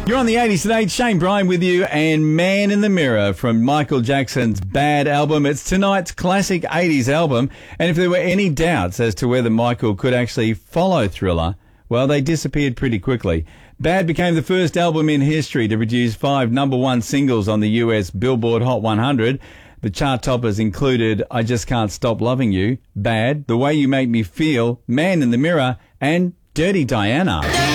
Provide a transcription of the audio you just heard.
You're on the 80s today. Shane Bryan with you, and Man in the Mirror from Michael Jackson's Bad album. It's tonight's classic 80s album, and if there were any doubts as to whether Michael could actually follow Thriller, well, they disappeared pretty quickly. Bad became the first album in history to produce 5 number-1 singles on the US Billboard Hot 100. The chart toppers included I Just Can't Stop Loving You, Bad, The Way You Make Me Feel, Man in the Mirror, and Dirty Diana.